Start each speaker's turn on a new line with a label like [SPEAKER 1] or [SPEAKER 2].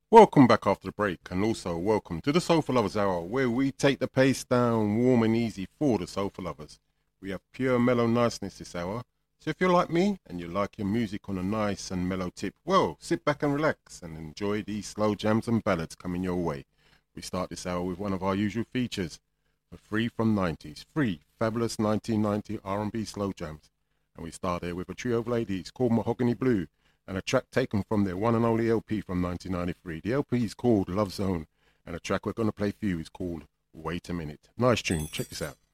[SPEAKER 1] Welcome back after the break, and also welcome to the Sofa Lovers Hour, where we take the pace down warm and easy for the sofa lovers. We have pure mellow niceness this hour, so if you're like me and you like your music on a nice and mellow tip, well, sit back and relax and enjoy these slow jams and ballads coming your way. We start this hour with one of our usual features, a free from 90s, free, fabulous 1990 R&B slow jams. And we start here with a trio of ladies called Mahogany Blue, and a track taken from their one and only LP from 1993. The LP is called Love Zone, and the track we're going to play for you is called Wait a Minute. Nice tune, check this out.